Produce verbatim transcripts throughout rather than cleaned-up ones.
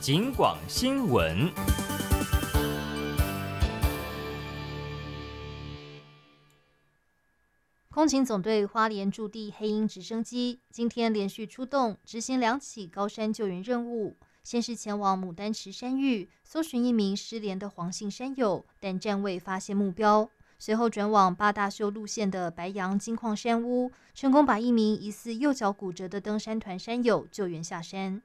警广新闻。 空勤总队花莲驻地黑鹰直升机今天连续出动，执行两起高山救援任务。先是前往牡丹池山域搜寻一名失联的黄姓山友，但暂未发现目标。随后转往八大秀路线的白杨金矿山屋，成功把一名疑似右脚骨折的登山团山友救援下山。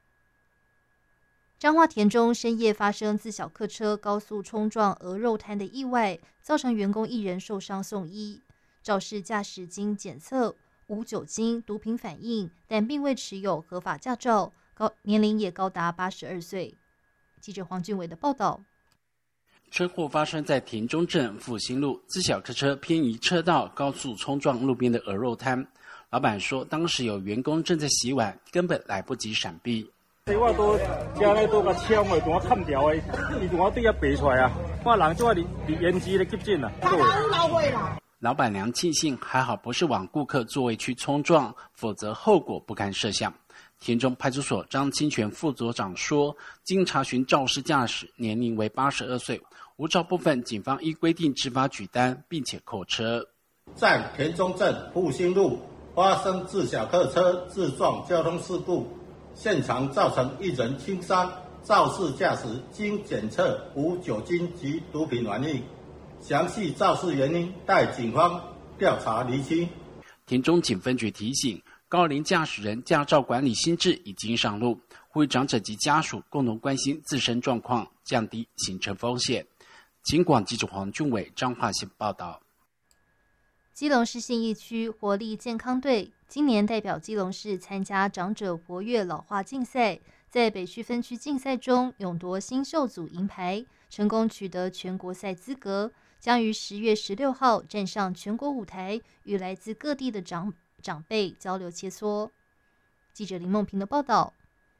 彰化田中深夜发生自小客车高速冲撞鹅肉摊的意外，造成员工一人受伤送医。肇事驾驶经检测无酒精、毒品反应，但并未持有合法驾照，高年龄也高达八十二岁。记者黄俊伟的报道。 车祸发生在田中镇复兴路，自小客车偏移车道，高速冲撞路边的鹅肉摊。老板说，当时有员工正在洗碗，根本来不及闪避。 我都车咧都甲枪的，同我砍掉的，伊同我对遐爬出来啊！我人就离离胭脂咧急进啦。 老板娘庆幸还好不是往顾客座位区冲撞，否则后果不堪设想。田中派出所张清泉副所长说，经查询肇事驾驶年龄为八十二岁，无照部分警方依规定执法举单，并且扣车。 在田中镇复兴路发生自小客车自撞交通事故，现场造成一人轻伤，肇事驾驶经检测无酒精及毒品反应。详细肇事原因待警方调查厘清。 田中警分局提醒，高龄驾驶人驾照管理新制已经上路，呼吁长者及家属共同关心自身状况，降低行车风险。警广记者黄俊伟彰化县报道。 基隆市信义区活力健康队今年代表基隆市参加长者活跃老化竞赛，在北区分区竞赛中勇夺新秀组银牌，成功取得全国赛资格，将于十月十六号站上全国舞台，与来自各地的长长辈交流切磋。记者林梦平的报道。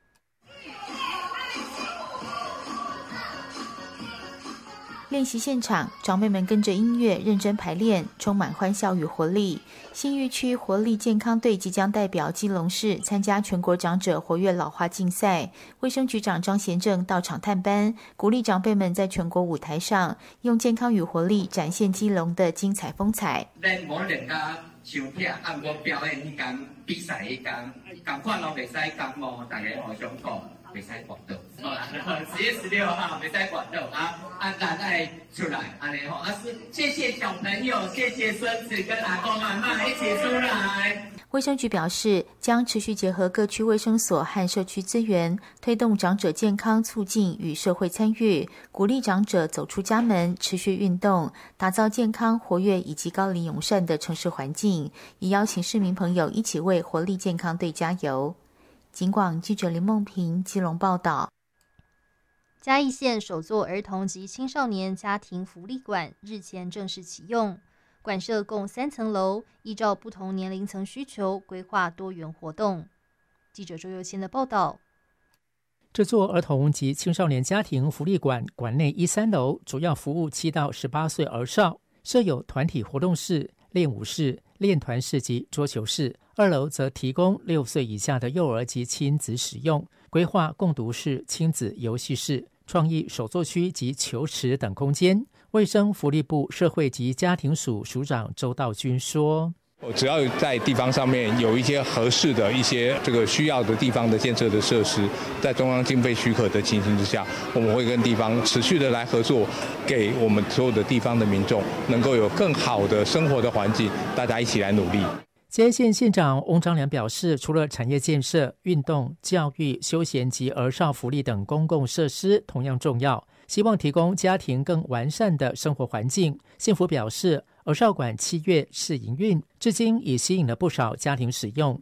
练习现场，长辈们跟着音乐认真排练，充满欢笑与活力。信义区活力健康队即将代表基隆市参加全国长者活跃老化竞赛。卫生局长张贤政到场探班，鼓励长辈们在全国舞台上用健康与活力展现基隆的精彩风采。 相片按我表演迄天比赛迄天，同款咯，袂使感冒，大家互相顾，袂使滑倒。好啦，十月十六号袂使滑倒啊！啊，咱爱出来，安尼吼啊！是谢谢小朋友，谢谢孙子跟阿公阿嬷一起出来。 卫生局表示，将持续结合各区卫生所和社区资源，推动长者健康促进与社会参与，鼓励长者走出家门，持续运动，打造健康、活跃以及高龄友善的城市环境，也邀请市民朋友一起为活力健康队加油。警广记者林梦平基隆报道。 嘉义县首座儿童及青少年家庭福利馆日前正式启用，馆舍共三层楼，依照不同年龄层需求规划多元活动。记者周佑谦的报道。 这座儿童及青少年家庭福利馆馆内一三楼主要服务七到十八岁儿少，设有团体活动室、练舞室、练团室及桌球室。二楼则提供六岁以下的幼儿及亲子使用，规划共读室、亲子游戏室、创意手作区及球池等空间。卫生福利部社会及家庭署署长周道军说， 只要在地方上面有一些合适的一些这个需要的地方的建设的设施，在中央经费许可的情形之下，我们会跟地方持续的来合作，给我们所有的地方的民众能够有更好的生活的环境，大家一起来努力。 嘉义县县长翁章良表示，除了产业建设、运动、教育、休闲及儿少福利等公共设施同样重要，希望提供家庭更完善的生活环境。县府表示，儿少馆七月试营运，至今已吸引了不少家庭使用，